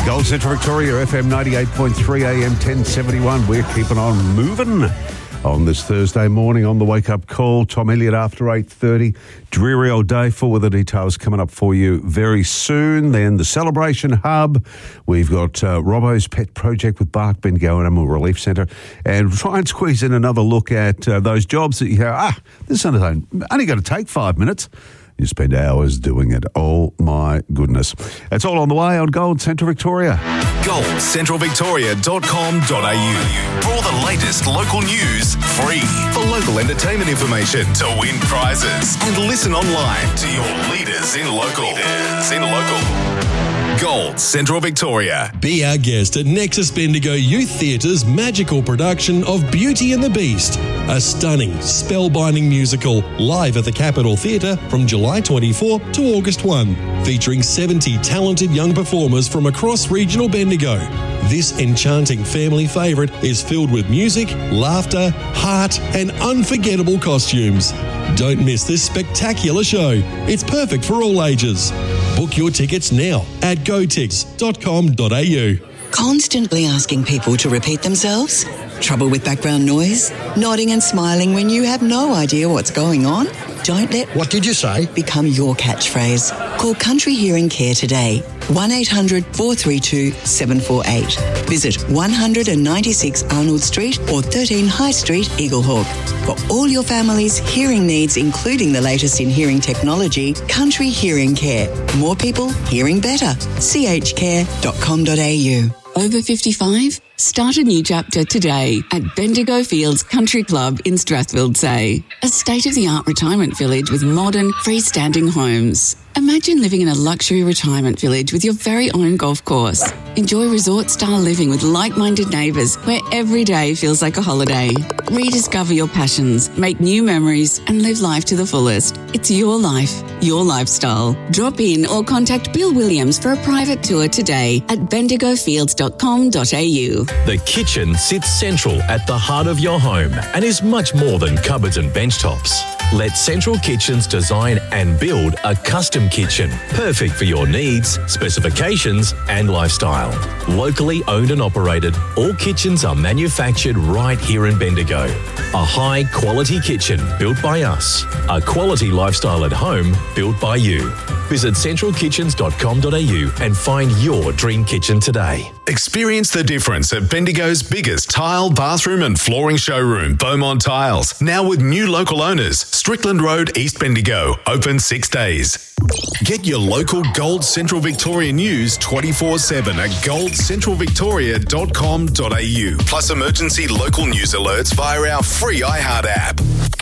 Gold Central Victoria, FM 98.3 AM 1071. We're keeping on moving on this Thursday morning on the wake-up call. Tom Elliott after 8:30. Dreary old day. Full of the details coming up for you very soon. Then the Celebration Hub. We've got Robbo's Pet Project with Bark Bendigo Animal Relief Centre. And try and squeeze in another look at those jobs that you go, this is only going to take 5 minutes. You spend hours doing it. Oh, my goodness. It's all on the way on Gold Central Victoria. GoldCentralVictoria.com.au. For all the latest local news, free. For local entertainment information, to win prizes. And listen online to your leaders in local. Gold Central Victoria. Be our guest at Nexus Bendigo Youth Theatre's magical production of Beauty and the Beast, a stunning, spellbinding musical live at the Capitol Theatre from July 24 to August 1, featuring 70 talented young performers from across regional Bendigo. This enchanting family favourite is filled with music, laughter, heart and unforgettable costumes. Don't miss this spectacular show. It's perfect for all ages. Book your tickets now at gotix.com.au. Constantly asking people to repeat themselves? Trouble with background noise? Nodding and smiling when you have no idea what's going on? Don't let "What did you say?" become your catchphrase. Call Country Hearing Care today. 1800 432 748. Visit 196 Arnold Street or 13 High Street, Eaglehawk. For all your family's hearing needs, including the latest in hearing technology, Country Hearing Care. More people hearing better. chcare.com.au. Over 55? Start a new chapter today at Bendigo Fields Country Club in Strathfield-Say, a state-of-the-art retirement village with modern, freestanding homes. Imagine living in a luxury retirement village with your very own golf course. Enjoy resort-style living with like-minded neighbours where every day feels like a holiday. Rediscover your passions, make new memories and live life to the fullest. It's your life, your lifestyle. Drop in or contact Bill Williams for a private tour today at bendigofields.com.au. The kitchen sits central at the heart of your home and is much more than cupboards and bench tops. Let Central Kitchens design and build a custom kitchen, perfect for your needs, specifications and lifestyle. Locally owned and operated, all kitchens are manufactured right here in Bendigo. A high-quality kitchen built by us. A quality lifestyle at home built by you. Visit centralkitchens.com.au and find your dream kitchen today. Experience the difference at Bendigo's biggest tile, bathroom and flooring showroom, Beaumont Tiles. Now with new local owners, Strickland Road, East Bendigo, open 6 days. Get your local Gold Central Victoria news 24/7 at goldcentralvictoria.com.au. Plus emergency local news alerts via our free iHeart app.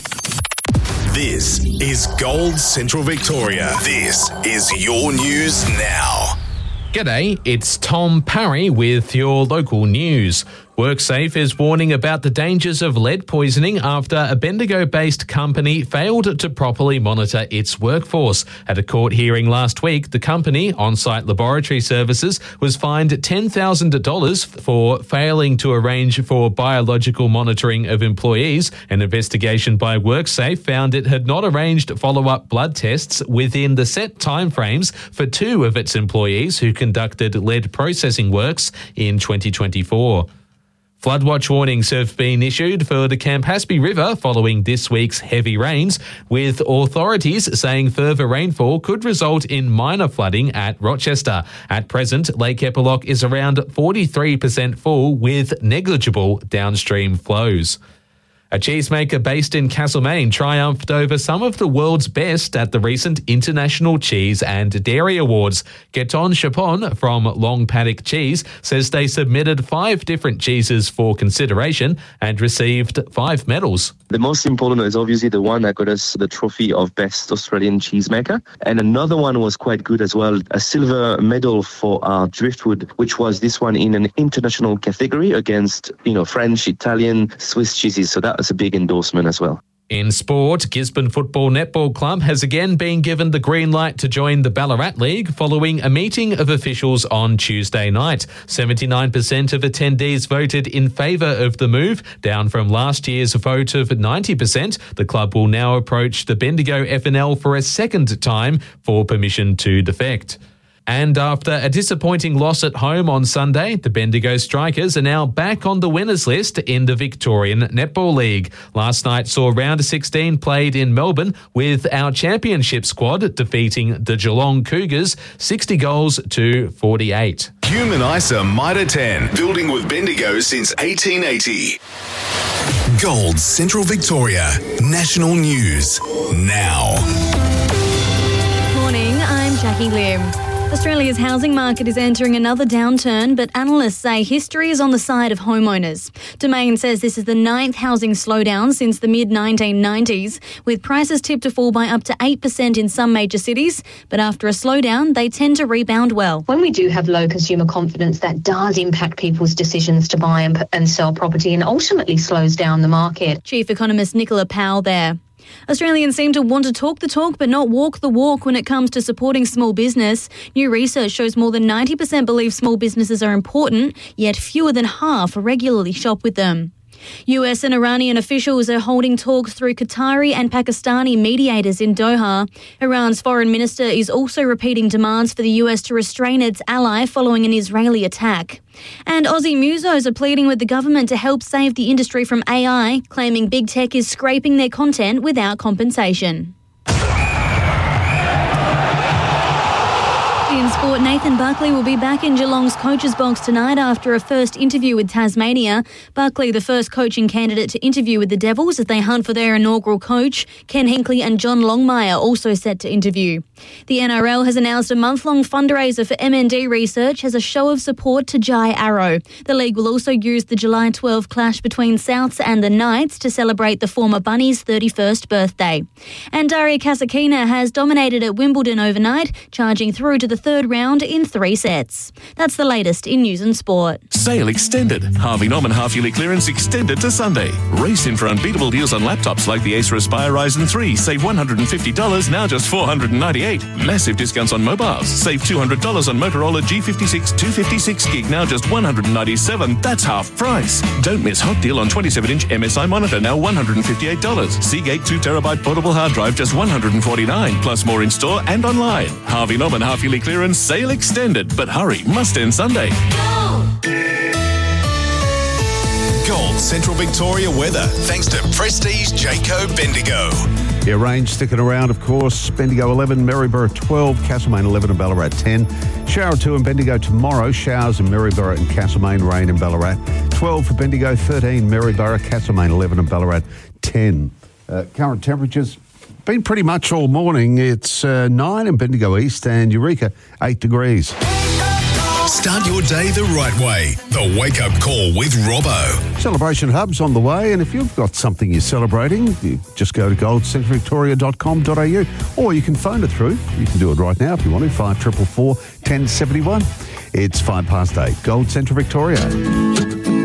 This is Gold Central Victoria. This is your news now. G'day, it's Tom Parry with your local news. WorkSafe is warning about the dangers of lead poisoning after a Bendigo-based company failed to properly monitor its workforce. At a court hearing last week, the company, On-Site Laboratory Services, was fined $10,000 for failing to arrange for biological monitoring of employees. An investigation by WorkSafe found it had not arranged follow-up blood tests within the set timeframes for 2 of its employees who conducted lead processing works in 2024. Floodwatch warnings have been issued for the Campaspe River following this week's heavy rains, with authorities saying further rainfall could result in minor flooding at Rochester. At present, Lake Eppalock is around 43% full with negligible downstream flows. A cheesemaker based in Castlemaine triumphed over some of the world's best at the recent International Cheese and Dairy Awards. Gaeton Chapon from Long Paddock Cheese says they submitted 5 different cheeses for consideration and received 5 medals. The most important is obviously the one that got us the trophy of Best Australian Cheesemaker. And another one was quite good as well, a silver medal for our Driftwood, which was this one in an international category against, French, Italian, Swiss cheeses. So that was a big endorsement as well. In sport, Gisborne Football Netball Club has again been given the green light to join the Ballarat League following a meeting of officials on Tuesday night. 79% of attendees voted in favour of the move, down from last year's vote of 90%. The club will now approach the Bendigo FNL for a second time for permission to defect. And after a disappointing loss at home on Sunday, the Bendigo Strikers are now back on the winners list in the Victorian Netball League. Last night saw round of 16 played in Melbourne, with our championship squad defeating the Geelong Cougars 60 goals to 48. Human ISA Mitre 10, building with Bendigo since 1880. Gold Central Victoria, national news now. Morning, I'm Jackie Lim. Australia's housing market is entering another downturn, but analysts say history is on the side of homeowners. Domain says this is the 9th housing slowdown since the mid-1990s, with prices tipped to fall by up to 8% in some major cities. But after a slowdown, they tend to rebound well. When we do have low consumer confidence, that does impact people's decisions to buy and sell property and ultimately slows down the market. Chief Economist Nicola Powell there. Australians seem to want to talk the talk but not walk the walk when it comes to supporting small business. New research shows more than 90% believe small businesses are important, yet fewer than half regularly shop with them. US and Iranian officials are holding talks through Qatari and Pakistani mediators in Doha. Iran's foreign minister is also repeating demands for the US to restrain its ally following an Israeli attack. And Aussie musos are pleading with the government to help save the industry from AI, claiming big tech is scraping their content without compensation. In sport, Nathan Buckley will be back in Geelong's coach's box tonight after a first interview with Tasmania. Buckley, the first coaching candidate to interview with the Devils as they hunt for their inaugural coach. Ken Hinkley and John Longmire also set to interview. The NRL has announced a month-long fundraiser for MND research as a show of support to Jai Arrow. The league will also use the July 12 clash between Souths and the Knights to celebrate the former Bunny's 31st birthday. And Daria Kasatkina has dominated at Wimbledon overnight, charging through to the third round in 3 sets. That's the latest in news and sport. Sale extended. Harvey Norman half-yearly clearance extended to Sunday. Race in for unbeatable deals on laptops like the Acer Aspire Ryzen 3. Save $150, now just $498. Massive discounts on mobiles. Save $200 on Motorola G56 256 gig, now just $197. That's half price. Don't miss hot deal on 27-inch MSI monitor, now $158. Seagate 2TB portable hard drive, just $149. Plus more in store and online. Harvey Norman half-yearly clearance sale extended, but hurry, must end Sunday. Gold Central Victoria weather, thanks to Prestige Jayco Bendigo. Yeah, rain sticking around, of course. Bendigo 11, Maryborough 12, Castlemaine 11 and Ballarat 10. Shower 2 in Bendigo tomorrow. Showers in Maryborough and Castlemaine, rain in Ballarat. 12 for Bendigo, 13 Maryborough, Castlemaine 11 and Ballarat 10. Current temperatures been pretty much all morning. It's 9 in Bendigo East and Eureka 8 degrees. Start your day the right way. The Wake Up Call with Robbo. Celebration Hub's on the way, and if you've got something you're celebrating, you just go to goldcentralvictoria.com.au, or you can phone it through. You can do it right now if you want to, 5444 1071. It's 8:05. Gold Central Victoria.